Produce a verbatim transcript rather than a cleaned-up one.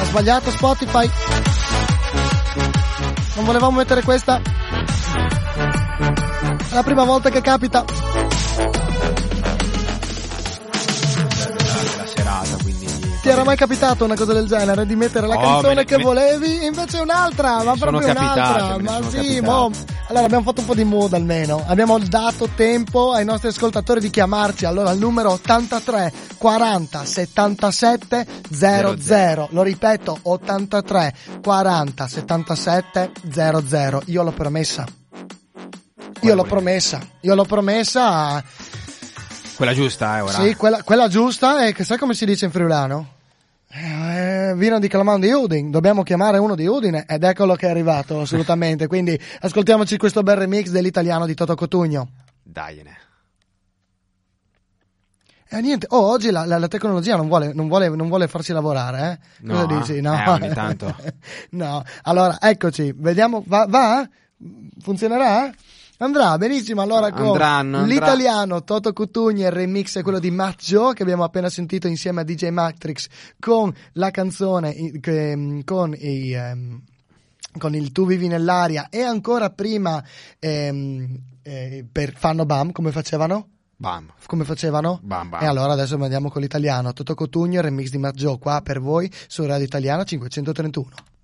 sbagliato Spotify. Non volevamo mettere questa. È la prima volta che capita. La serata, quindi. Ti era mai capitato una cosa del genere? Di mettere la Oh, canzone me ne- che me- volevi? Invece un'altra, ma sono proprio capitate, un'altra. me ne Ma sono sì, capitate. mo. Allora abbiamo fatto un po' di mood almeno. Abbiamo dato tempo ai nostri ascoltatori di chiamarci. Allora al numero ottantatré quaranta settantasette zero zero. Lo ripeto, ottantatré quaranta settantasette zero zero. Io l'ho promessa. Io l'ho promessa. Io l'ho promessa. Quella giusta, eh, ora. Sì, quella, quella giusta è che sai come si dice in friulano? Eh, vino di Calamano di Udine, dobbiamo chiamare uno di Udine ed eccolo che è arrivato, assolutamente. Quindi ascoltiamoci questo bel remix dell'italiano di Toto Cotugno. Dagliene. Eh niente, oh, oggi la, la, la tecnologia non vuole, non vuole, non vuole farci lavorare, eh? No, Cosa dici? No, eh, ogni tanto. No, allora eccoci, vediamo, va? va? Funzionerà? Andrà benissimo, allora con Andranno, andrà. l'italiano Toto Cutugno, il remix è quello di Matt Joe che abbiamo appena sentito insieme a D J Matrix con la canzone i- che, con i ehm, con il Tu vivi nell'aria e ancora prima ehm, eh, per Fanno Bam come facevano? Bam. Come facevano? Bam, bam. E allora adesso andiamo con l'italiano Toto Cutugno, il remix di Matt Joe qua per voi su Radio Italiana cinquecentotrentuno.